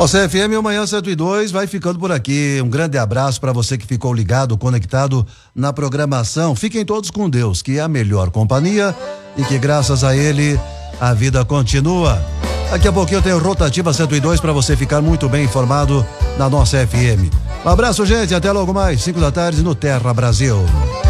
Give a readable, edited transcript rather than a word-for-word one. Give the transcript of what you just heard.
O CFM Manhã 102 vai ficando por aqui. Um grande abraço para você que ficou ligado, conectado na programação. Fiquem todos com Deus, que é a melhor companhia e que graças a Ele a vida continua. Daqui a pouquinho eu tenho Rotativa 102 para você ficar muito bem informado na nossa FM. Um abraço, gente. Até logo mais, 5 da tarde no Terra Brasil.